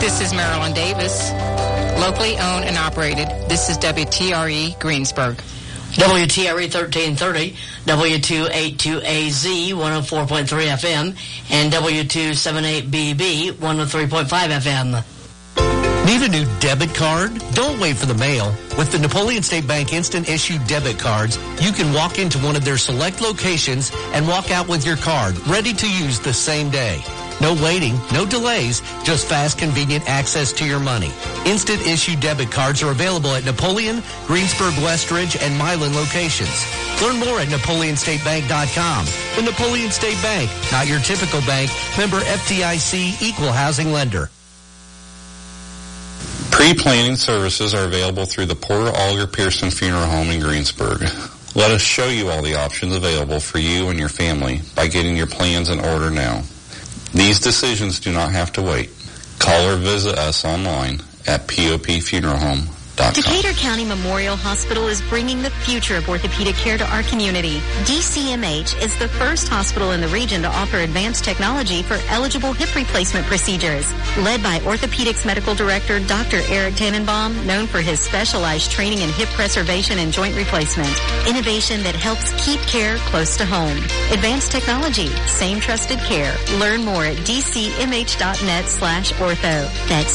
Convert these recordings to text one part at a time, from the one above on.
This is Marilyn Davis, locally owned and operated. This is WTRE Greensburg. WTRE 1330, W282AZ 104.3 FM, and W278BB 103.5 FM. Need a new debit card? Don't wait for the mail. With the Napoleon State Bank Instant Issue debit cards, you can walk into one of their select locations and walk out with your card, ready to use the same day. No waiting, no delays, just fast, convenient access to your money. Instant issue debit cards are available at Napoleon, Greensburg, Westridge, and Milan locations. Learn more at NapoleonStateBank.com. The Napoleon State Bank, not your typical bank. Member FDIC, equal housing lender. Pre-planning services are available through the Porter Alger Pearson Funeral Home in Greensburg. Let us show you all the options available for you and your family by getting your plans in order now. These decisions do not have to wait. Call or visit us online at popfuneralhome.com. Decatur County Memorial Hospital is bringing the future of orthopedic care to our community. DCMH is the first hospital in the region to offer advanced technology for eligible hip replacement procedures. Led by Orthopedics Medical Director Dr. Eric Tannenbaum, known for his specialized training in hip preservation and joint replacement. Innovation that helps keep care close to home. Advanced technology, same trusted care. Learn more at dcmh.net/ortho. That's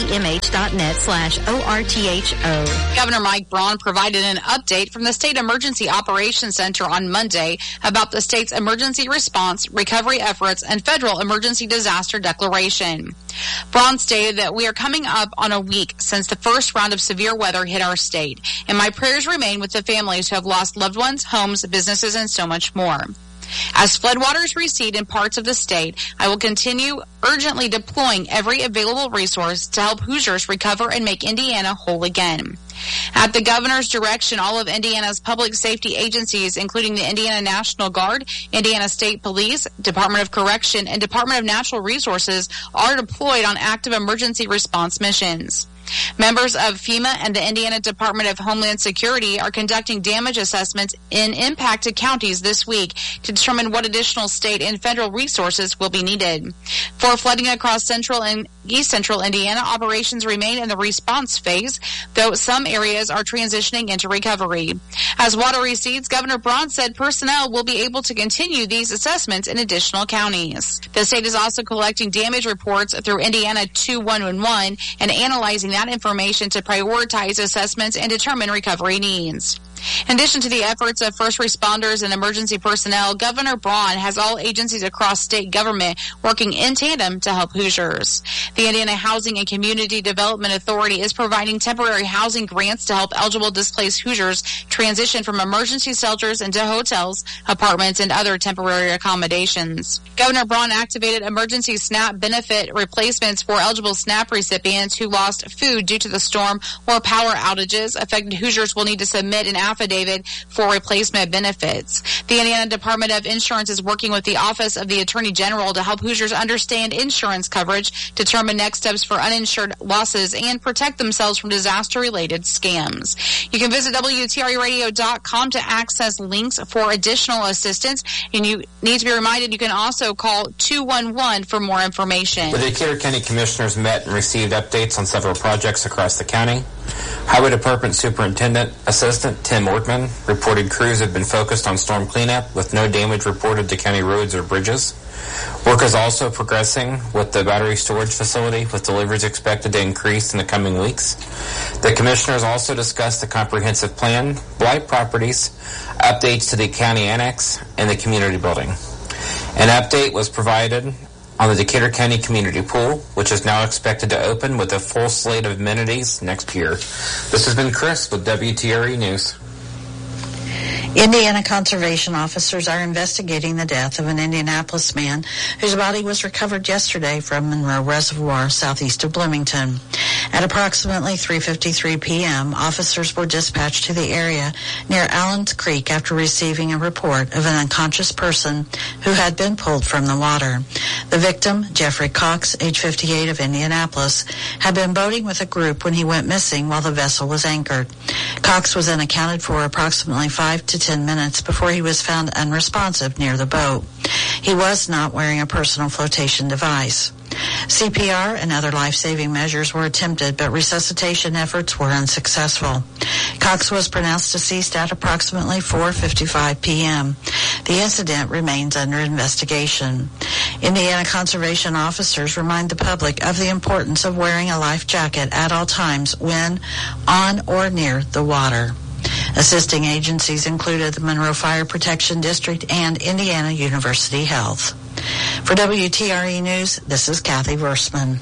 dcmh.net/ORTHO. Governor Mike Braun provided an update from the State Emergency Operations Center on Monday about the state's emergency response, recovery efforts, and federal emergency disaster declaration. Braun stated that we are coming up on a week since the first round of severe weather hit our state, and my prayers remain with the families who have lost loved ones, homes, businesses, and so much more. As floodwaters recede in parts of the state, I will continue urgently deploying every available resource to help Hoosiers recover and make Indiana whole again. At the governor's direction, all of Indiana's public safety agencies, including the Indiana National Guard, Indiana State Police, Department of Correction, and Department of Natural Resources, are deployed on active emergency response missions. Members of FEMA and the Indiana Department of Homeland Security are conducting damage assessments in impacted counties this week to determine what additional state and federal resources will be needed. For flooding across central and east central Indiana, operations remain in the response phase, though some areas are transitioning into recovery. As water recedes, Governor Braun said personnel will be able to continue these assessments in additional counties. The state is also collecting damage reports through Indiana 2111 and analyzing that information to prioritize assessments and determine recovery needs. In addition to the efforts of first responders and emergency personnel, Governor Braun has all agencies across state government working in tandem to help Hoosiers. The Indiana Housing and Community Development Authority is providing temporary housing grants to help eligible displaced Hoosiers transition from emergency shelters into hotels, apartments, and other temporary accommodations. Governor Braun activated emergency SNAP benefit replacements for eligible SNAP recipients who lost food due to the storm or power outages. Affected Hoosiers will need to submit an affidavit for replacement benefits. The Indiana Department of Insurance is working with the Office of the Attorney General to help Hoosiers understand insurance coverage, determine next steps for uninsured losses, and protect themselves from disaster-related scams. You can visit WTREradio.com to access links for additional assistance, and you need to be reminded you can also call 211 for more information. The Decatur County Commissioners met and received updates on several projects across the county. Highway Department Superintendent Assistant Tim Ortman reported crews have been focused on storm cleanup with no damage reported to county roads or bridges. Work is also progressing with the battery storage facility, with deliveries expected to increase in the coming weeks. The commissioners also discussed the comprehensive plan, blight properties, updates to the county annex, and the community building. An update was provided on the Decatur County Community Pool, which is now expected to open with a full slate of amenities next year. This has been Chris with WTRE News. Indiana conservation officers are investigating the death of an Indianapolis man whose body was recovered yesterday from Monroe Reservoir, southeast of Bloomington. At approximately 3:53 p.m., officers were dispatched to the area near Allen's Creek after receiving a report of an unconscious person who had been pulled from the water. The victim, Jeffrey Cox, age 58, of Indianapolis, had been boating with a group when he went missing while the vessel was anchored. Cox was then accounted for approximately 5 to 10 minutes before he was found unresponsive near the boat. He was not wearing a personal flotation device. CPR and other life-saving measures were attempted, but resuscitation efforts were unsuccessful. Cox was pronounced deceased at approximately 4:55 p.m. The incident remains under investigation. Indiana conservation officers remind the public of the importance of wearing a life jacket at all times when on or near the water. Assisting agencies included the Monroe Fire Protection District and Indiana University Health. For WTRE News, this is Kathy Versman.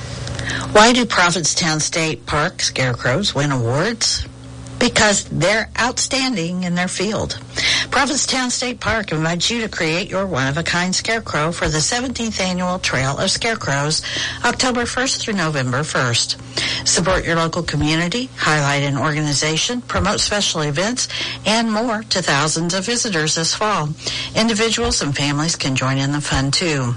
Why do Prophetstown State Park scarecrows win awards? Because they're outstanding in their field. Prophetstown State Park invites you to create your one-of-a-kind scarecrow for the 17th Annual Trail of Scarecrows, October 1st through November 1st. Support your local community, highlight an organization, promote special events, and more to thousands of visitors this fall. Individuals and families can join in the fun, too.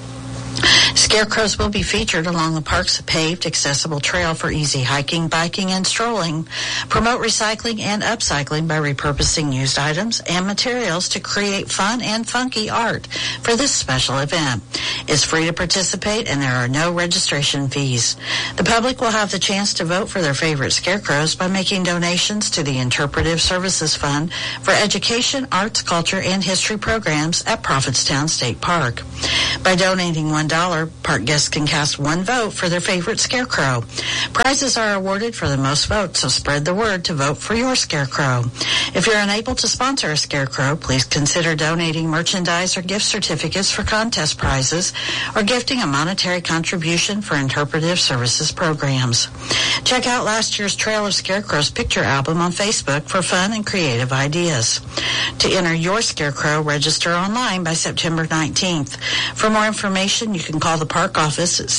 Scarecrows will be featured along the park's paved, accessible trail for easy hiking, biking, and strolling. Promote recycling and upcycling by repurposing used items and materials to create fun and funky art for this special event. It's free to participate, and there are no registration fees. The public will have the chance to vote for their favorite scarecrows by making donations to the Interpretive Services Fund for education, arts, culture, and history programs at Prophetstown State Park. By donating $1, park guests can cast one vote for their favorite scarecrow. Prizes are awarded for the most votes, so spread the word to vote for your scarecrow. If you're unable to sponsor a scarecrow, please consider donating merchandise or gift certificates for contest prizes or gifting a monetary contribution for interpretive services programs. Check out last year's Trail of Scarecrows picture album on Facebook for fun and creative ideas. To enter your scarecrow, register online by September 19th. For more information, you can call the park office at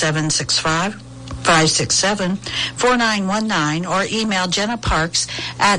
765-567-4919 or email Jenna Parks at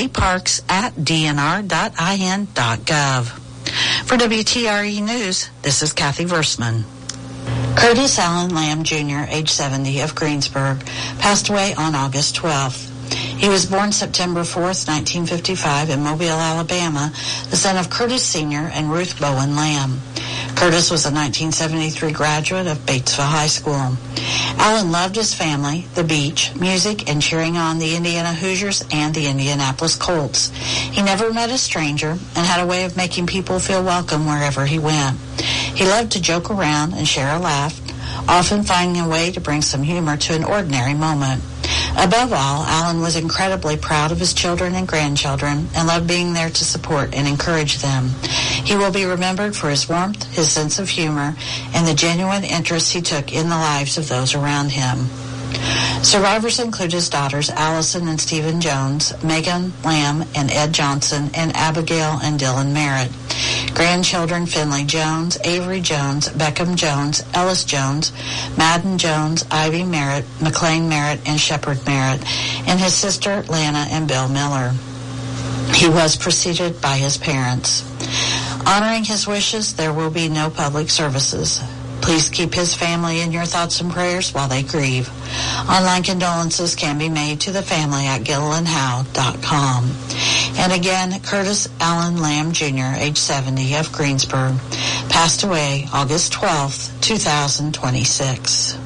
jparks@dnr.in.gov. For WTRE News, this is Kathy Versman. Curtis Allen Lamb Jr., age 70, of Greensburg, passed away on August 12th. He was born September 4th, 1955 in Mobile, Alabama, the son of Curtis Sr. and Ruth Bowen Lamb. Curtis was a 1973 graduate of Batesville High School. Allen loved his family, the beach, music, and cheering on the Indiana Hoosiers and the Indianapolis Colts. He never met a stranger and had a way of making people feel welcome wherever he went. He loved to joke around and share a laugh, often finding a way to bring some humor to an ordinary moment. Above all, Allen was incredibly proud of his children and grandchildren and loved being there to support and encourage them. He will be remembered for his warmth, his sense of humor, and the genuine interest he took in the lives of those around him. Survivors include his daughters Allison and Stephen Jones, Megan Lamb and Ed Johnson, and Abigail and Dylan Merritt. Grandchildren Finley Jones, Avery Jones, Beckham Jones, Ellis Jones, Madden Jones, Ivy Merritt, McLean Merritt, and Shepard Merritt, and his sister Lana and Bill Miller. He was preceded by his parents. Honoring his wishes, there will be no public services. Please keep his family in your thoughts and prayers while they grieve. Online condolences can be made to the family at gillilandhowe.com. And again, Curtis Allen Lamb Jr., age 70, of Greensburg, passed away August 12th, 2026.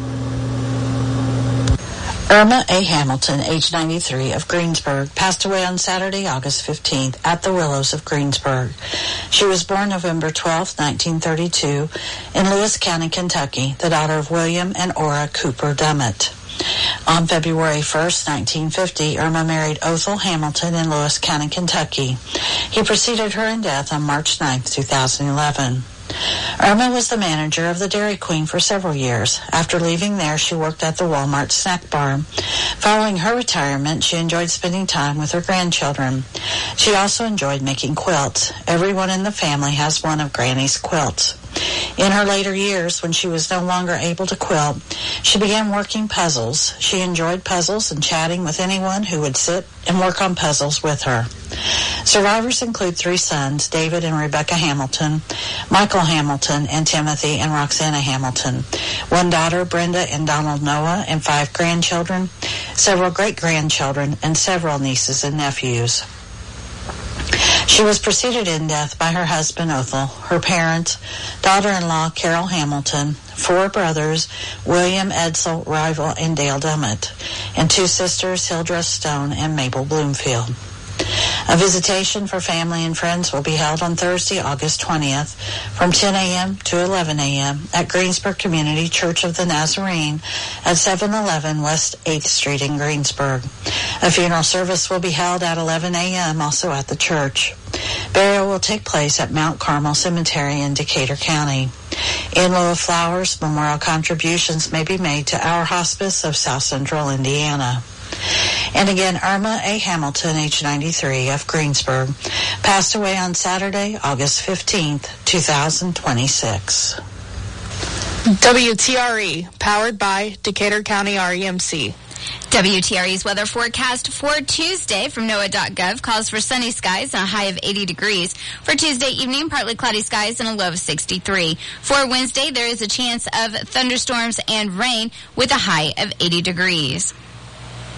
Irma A. Hamilton, age 93, of Greensburg, passed away on Saturday, August 15th, at the Willows of Greensburg. She was born November 12, 1932, in Lewis County, Kentucky, the daughter of William and Ora Cooper Dummett. On February 1st, 1950, Irma married Othel Hamilton in Lewis County, Kentucky. He preceded her in death on March 9th, 2011. Irma was the manager of the Dairy Queen for several years. After leaving there, she worked at the Walmart snack bar. Following her retirement, she enjoyed spending time with her grandchildren. She also enjoyed making quilts. Everyone in the family has one of Granny's quilts. In her later years, when she was no longer able to quilt, she began working puzzles. She enjoyed puzzles and chatting with anyone who would sit and work on puzzles with her. Survivors include 3 sons, David and Rebecca Hamilton, Michael Hamilton, and Timothy and Roxana Hamilton, 1 daughter, Brenda and Donald Noah, and 5 grandchildren, several great-grandchildren, and several nieces and nephews. She was preceded in death by her husband Othel, her parents, daughter-in-law Carol Hamilton, 4 brothers, William Edsel Rival and Dale Dummett, and 2 sisters, Hildreth Stone and Mabel Bloomfield. A visitation for family and friends will be held on Thursday, August 20th from 10 a.m. to 11 a.m. at Greensburg Community Church of the Nazarene at 711 West 8th Street in Greensburg. A funeral service will be held at 11 a.m. also at the church. Burial will take place at Mount Carmel Cemetery in Decatur County. In lieu of flowers, memorial contributions may be made to Our Hospice of South Central Indiana. And again, Irma A. Hamilton, age 93, of Greensburg, passed away on Saturday, August 15th, 2026. WTRE, powered by Decatur County REMC. WTRE's weather forecast for Tuesday from NOAA.gov calls for sunny skies and a high of 80 degrees. For Tuesday evening, partly cloudy skies and a low of 63. For Wednesday, there is a chance of thunderstorms and rain with a high of 80 degrees.